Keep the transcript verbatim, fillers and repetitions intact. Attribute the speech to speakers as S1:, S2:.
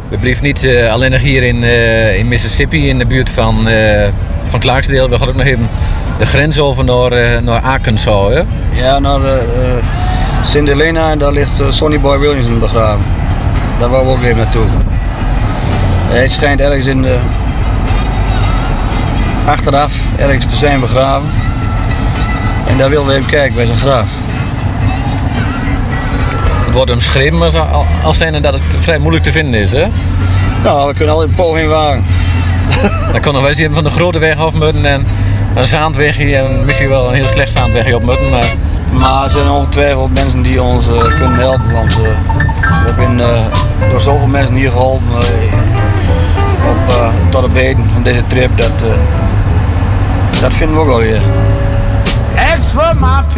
S1: We blijven niet uh, alleen nog hier in, uh, in Mississippi, in de buurt van, uh, van Clarksdale. We gaan ook nog even de grens over naar, uh, naar Arkansas. Hè?
S2: Ja, naar uh, Sint Helena en daar ligt uh, Sonny Boy Williamson begraven. Daar wou we ook even naartoe. Hij schijnt ergens in de... achteraf ergens te zijn begraven. En daar wilden we even kijken bij zijn graf.
S1: Het wordt omschreven als, als zijn dat het vrij moeilijk te vinden is, hè?
S2: Nou, we kunnen altijd een poging wagen.
S1: Dan kunnen wij zien van de grote weg af moeten en een zaandwegje en misschien wel een heel slecht zaandwegje op moeten. Maar...
S2: maar er zijn ongetwijfeld mensen die ons uh, kunnen helpen. Want uh, we hebben uh, door zoveel mensen hier geholpen uh, op, uh, tot het beten van deze trip. Dat, uh, dat vinden we ook wel weer.